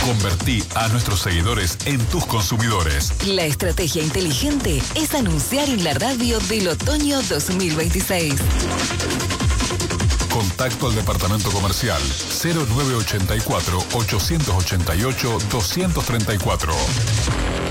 Convertí a nuestros seguidores en tus consumidores. La estrategia inteligente es anunciar en la radio del otoño 2026. Contacto al departamento comercial 0984 888 234.